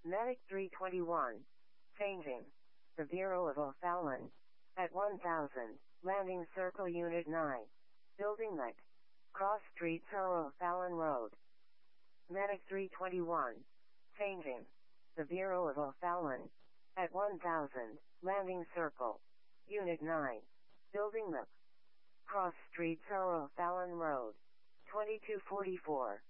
Medic 321. Changing. The Bureau of O'Fallon. At 1000, Landing Circle Unit 9. Building Mech. Cross Street Sir O'Fallon Road. Medic 321. Changing. The Bureau of O'Fallon. At 1000, Landing Circle. Unit 9. Building Mech. Cross Street Sir O'Fallon Road. 2244.